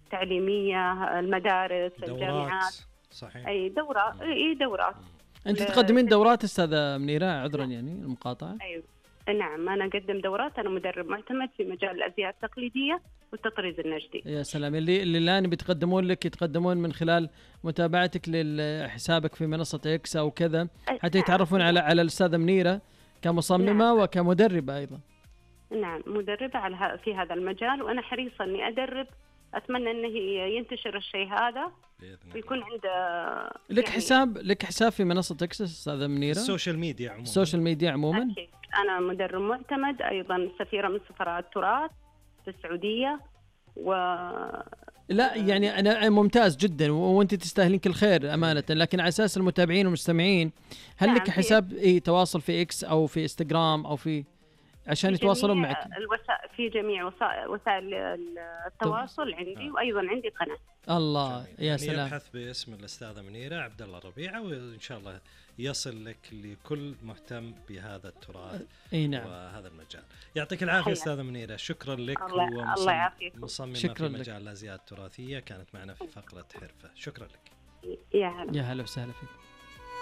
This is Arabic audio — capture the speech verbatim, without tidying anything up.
التعليمية، المدارس، دورات. الجامعات. صحيح. أي دورة، أي دورات. أنت تقدمين دورات أستاذة منيرة؟ عذرا يعني المقاطعة. أيوة نعم، أنا أقدم دورات. أنا مدرب معتمد في مجال الأزياء التقليدية والتطريز النجدي. يا سلام. اللي اللي الآن بيتقدمون لك يتقدمون من خلال متابعتك لحسابك في منصة إكس أو كذا، حتى يتعرفون على على الأستاذة منيرة كمصممة نعم. وكمدربة أيضا. نعم، مدربة على في هذا المجال، وأنا حريصة إني أدرب. أتمنى إنه ينتشر الشيء هذا ويكون عنده لك يعني حساب لك حساب في منصة إكس أستاذة منيرة؟ السوشيال ميديا عموما. السوشيال ميديا عموما. أكيد. أنا مدرب معتمد، أيضا سفيرة من سفراء التراث في السعودية. و لا يعني أنا ممتاز جدا وأنت تستاهلين كل خير أمانة، لكن على أساس المتابعين والمستمعين، هل نعم لك حساب إيه تواصل في إكس أو في إنستغرام أو في عشان يتواصلون معك؟ الوسائل في جميع وسائل التواصل عندي، آه. وأيضا عندي قناة. الله يا يعني سلام. يبحث باسم الأستاذة منيرة عبد الله ربيعة وإن شاء الله يصل لك لكل مهتم بهذا التراث. اي نعم. وهذا المجال. يعطيك العافية أستاذة منيرة، شكرا لك. الله, الله يعافيك. مصممة شكرا في لك. مجال الأزياء التراثية، كانت معنا في فقرة حرفة. شكرا لك. يا هلا يا هلا وسهلا فيك.